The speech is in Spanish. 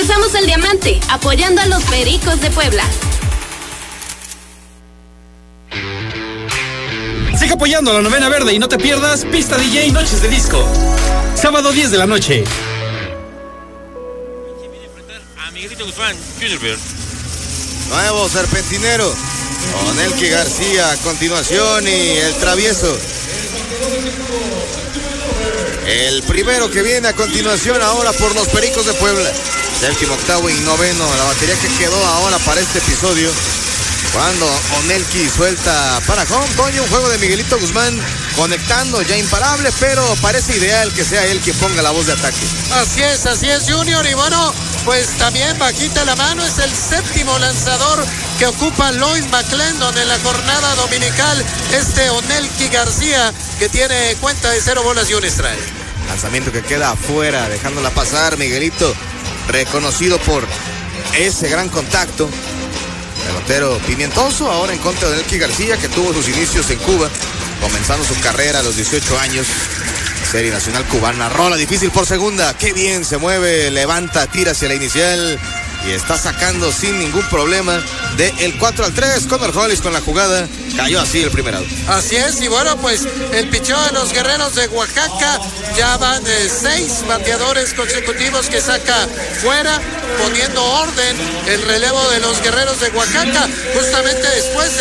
Regresamos al Diamante, apoyando a los Pericos de Puebla. Sigue apoyando a la Novena Verde y no te pierdas Pista DJ Noches de Disco. Sábado 10 de la noche. A Miguelito Guzmán, Junior. Nuevo serpentinero. Onelki García a continuación y el travieso. El primero que viene a continuación ahora por los Pericos de Puebla. Séptimo, octavo y noveno. La batería que quedó ahora para este episodio. Cuando Onelki suelta para home, Toño, un juego de Miguelito Guzmán conectando, ya imparable, pero parece ideal que sea él quien ponga la voz de ataque. Así es, Junior, y bueno, pues también bajita la mano, es el séptimo lanzador que ocupa Lloyd McClendon en la jornada dominical, Onelki García, que tiene cuenta de 0 bolas y un strike. Lanzamiento que queda afuera, dejándola pasar, Miguelito, reconocido por ese gran contacto. Pelotero pimientoso, ahora en contra de Onelki García, que tuvo sus inicios en Cuba, comenzando su carrera a los 18 años. Serie nacional cubana, rola difícil por segunda, qué bien se mueve, levanta, tira hacia la inicial y está sacando sin ningún problema del 4-3. Connor Hollis con la jugada, cayó así el primer out. Así es, y bueno, pues el picheo de los Guerreros de Oaxaca, ya van 6 bateadores consecutivos que saca fuera, poniendo orden el relevo de los Guerreros de Oaxaca, justamente después de